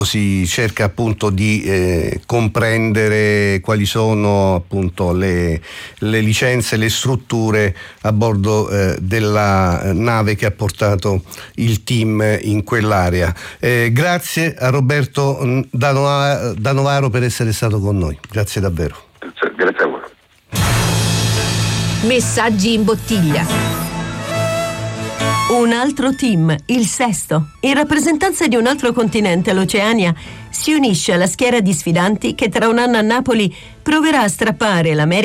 si cerca appunto di comprendere quali sono appunto le licenze, le strutture a bordo della nave che ha portato il team in quell'area. Grazie a Roberto Danovaro per essere stato con noi. Grazie davvero. Grazie a voi. Messaggi in bottiglia. Un altro team, il sesto, in rappresentanza di un altro continente, l'Oceania, si unisce alla schiera di sfidanti che tra un anno a Napoli proverà a strappare l'America